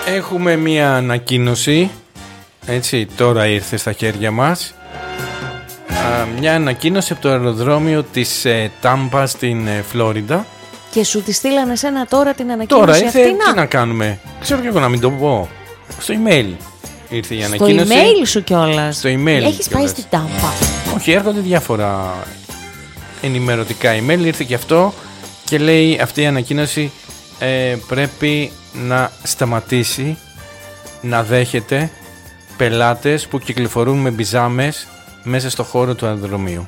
Έχουμε μία ανακοίνωση, έτσι, τώρα ήρθε στα χέρια μας. Μια ανακοίνωση από το αεροδρόμιο της Τάμπα στην Φλόριντα. Και σου τη στείλανε εσένα τώρα την ανακοίνωση τώρα ήρθε, αυτή? τι να κάνουμε, ξέρω και εγώ να μην το πω. Στο email ήρθε η ανακοίνωση. Στο email σου κιόλας? Στο email. Έχεις πάει στην Τάμπα? Όχι, έρχονται διάφορα ενημερωτικά email, ήρθε και αυτό και λέει αυτή η ανακοίνωση πρέπει να σταματήσει να δέχεται πελάτες που κυκλοφορούν με μπιζάμες μέσα στο χώρο του αεροδρομίου.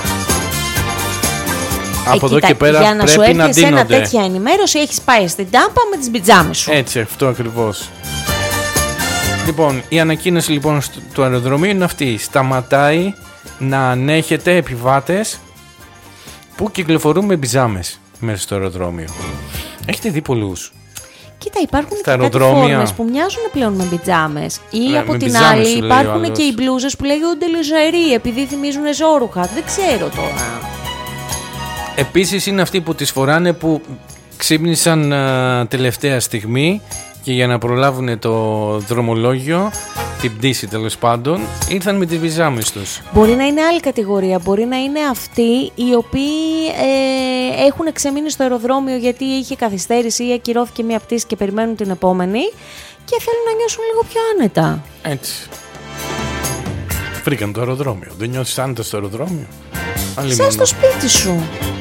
Από εδώ και πέρα για να πρέπει σου να έρθει ντύνονται. ένα τέτοια ενημέρωση έχεις πάει στην Τάμπα με τις μπιτζάμες σου. Έτσι, αυτό ακριβώς. Λοιπόν, η ανακοίνωση λοιπόν του αεροδρομίου είναι αυτή. Σταματάει να ανέχεται επιβάτες που κυκλοφορούν με μπιζάμες μέσα στο αεροδρόμιο. Έχετε δει πολλούς? Κοίτα, υπάρχουν στα και κάτι φόρμες που μοιάζουν πλέον με μπιτζάμες. Ή από την άλλη υπάρχουν και οι μπλούζες που λέγονται λεζερί επειδή θυμίζουν ζόρουχα. Δεν ξέρω τώρα. Επίσης είναι αυτοί που τις φοράνε που ξύπνησαν τελευταία στιγμή και για να προλάβουν το δρομολόγιο, την πτήση τέλος πάντων, ήρθαν με τις μπιζάμες τους. Μπορεί να είναι άλλη κατηγορία, μπορεί να είναι αυτοί οι οποίοι έχουν ξεμείνει στο αεροδρόμιο γιατί είχε καθυστέρηση ή ακυρώθηκε μια πτήση και περιμένουν την επόμενη και θέλουν να νιώσουν λίγο πιο άνετα. Έτσι. Βρήκαν το αεροδρόμιο. Δεν νιώθεις άνετα στο αεροδρόμιο? Σαν στο σπίτι σου.